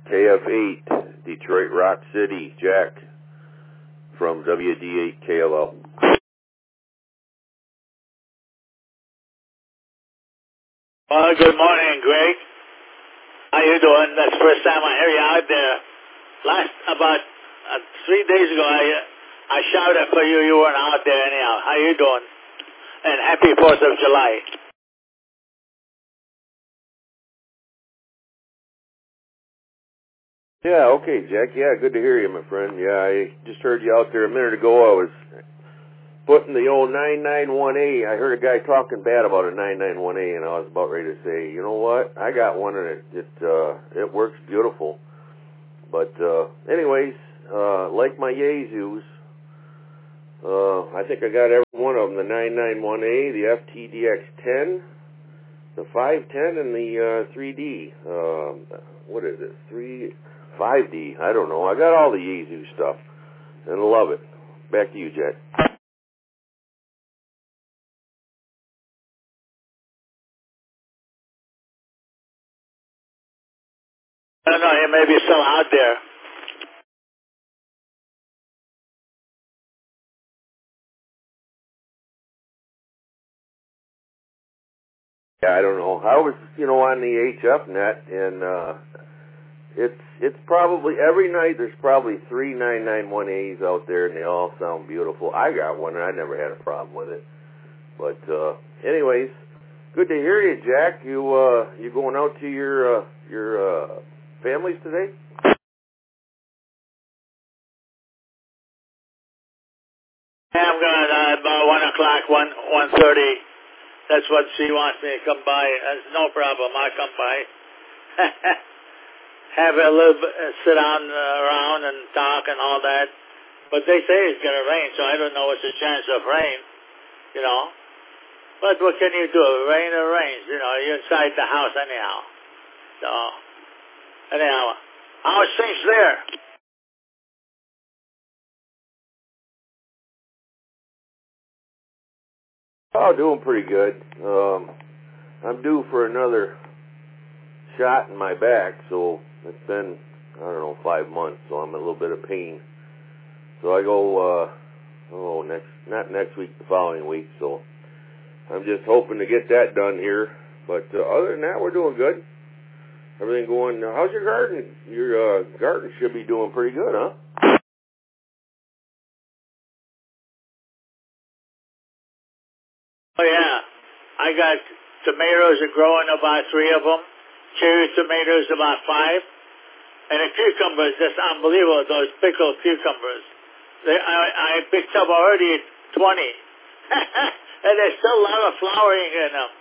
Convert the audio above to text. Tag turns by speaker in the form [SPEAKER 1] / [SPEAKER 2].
[SPEAKER 1] KF8, Detroit Rock City, Jack from WD8KLL.
[SPEAKER 2] Well, good morning, Greg. How you doing? That's the first time I hear you out there. About 3 days ago, I shouted for you. You weren't out there anyhow. How you doing? And happy 4th of July.
[SPEAKER 1] Yeah, okay, Jack. Yeah, good to hear you, my friend. Yeah, I just heard you out there a minute ago. I was putting the old 991A. I heard a guy talking bad about a 991A, and I was about ready to say, you know what? I got one, and it works beautiful. But anyways, like my Yaesus, I think I got every one of them: the 991A, the FTDX10, the 510, and the 3D. What is it? 5D. I don't know. I got all the Yaesu stuff, and I love it. Back to you, Jack.
[SPEAKER 2] I don't know. He may be still out there.
[SPEAKER 1] Yeah, I don't know. I was, on the HF net, and it's probably every night there's probably 3 991As out there, and they all sound beautiful. I got one, and I never had a problem with it. But anyways, good to hear you, Jack. You going out to your families today?
[SPEAKER 2] I'm going about 1 o'clock, 1:30. That's what she wants me to come by. That's no problem. I'll come by. Have a little bit, sit down around and talk and all that. But they say it's going to rain, so I don't know what's the chance of rain, But what can you do? Rain or rains, you're inside the house anyhow. So, anyhow, how's things there?
[SPEAKER 1] Oh, doing pretty good. I'm due for another shot in my back, so it's been, 5 months, so I'm in a little bit of pain. So I go, not next week, the following week, so I'm just hoping to get that done here. But other than that, we're doing good. Everything going, how's your garden? Your garden should be doing pretty good, huh?
[SPEAKER 2] Oh, yeah. I got tomatoes are growing, about 3 of them. Cherry tomatoes, about 5. And the cucumbers, just unbelievable, those pickled cucumbers. I picked up already 20. And there's still a lot of flowering in them.